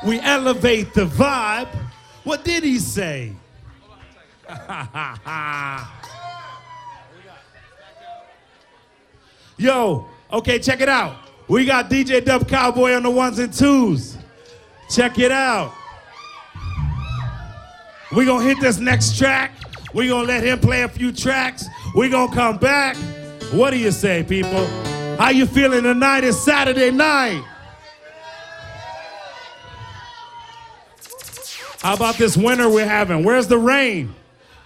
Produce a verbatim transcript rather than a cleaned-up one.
We elevate the vibe. What did he say? Yo, okay, check it out. We got D J Dub Cowboy on the ones and twos. Check it out. We gonna hit this next track. We gonna let him play a few tracks. We gonna come back. What do you say, people? How you feeling tonight? It's Saturday night. How about this winter we're having? Where's the rain?